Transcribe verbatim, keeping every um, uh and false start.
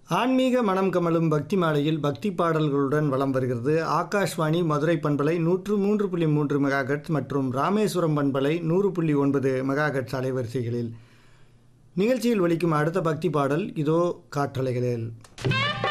ஆன்மீக மனம் கமழும் பக்தி மாலையில் பக்தி பாடல்களுடன் வலம் வருகிறது ஆகாஷ்வாணி மதுரை பண்பலை நூற்று மூன்று புள்ளி மூன்று மெகாஹெர்ட்ஸ் மற்றும் ராமேஸ்வரம் பண்பலை நூறு புள்ளி ஒன்பது மெகாஹெர்ட்ஸ் அலைவரிசைகளில் நிகழ்ச்சியில் ஒலிக்கும் அடுத்த பக்தி பாடல் இதோ காற்றலைகளில்.